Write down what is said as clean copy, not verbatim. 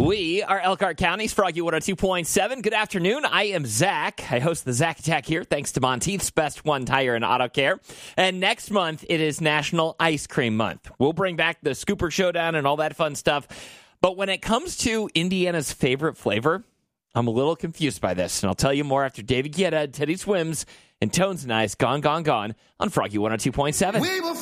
We are Elkhart County's Froggy 102.7. Good afternoon. I am Zach. I host the Zach Attack here, thanks to Monteith's Best One Tire and Auto Care. And next month, it is National Ice Cream Month. We'll bring back the Scooper Showdown and all that fun stuff. But when it comes to Indiana's favorite flavor, I'm a little confused by this. And I'll tell you more after David Guetta, Teddy Swims, and Tones and I's Gone, Gone, Gone on Froggy 102.7.